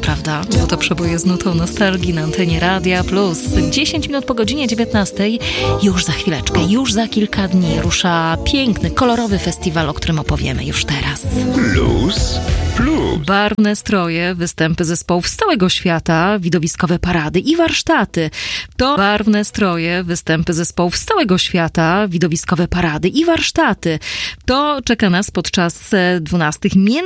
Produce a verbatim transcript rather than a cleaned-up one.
prawda? Bo to przeboje z nutą nostalgii na antenie Radia Plus. dziesięć minut po godzinie dziewiętnastej. Już za chwileczkę, już za kilka dni rusza piękny, kolorowy festiwal, o którym opowiemy już teraz. Plus Plus. Barwne stroje, występy zespołów z całego świata, widowiskowe parady i warsztaty. To barwne stroje, występy zespołów z całego świata, widowiskowe parady i warsztaty. To czeka nas podczas dwunastych